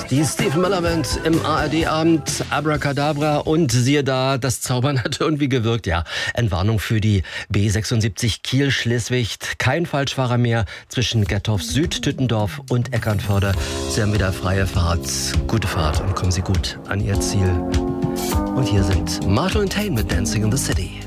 Die Stephen Miller Band im ARD-Abend, Abracadabra, und siehe da, das Zaubern hat irgendwie gewirkt. Ja, Entwarnung für die B76 Kiel-Schleswig. Kein Falschfahrer mehr zwischen Gettorf Süd, Tüttendorf und Eckernförde. Sie haben wieder freie Fahrt. Gute Fahrt und kommen Sie gut an Ihr Ziel. Und hier sind Marshall and Tain mit Dancing in the City.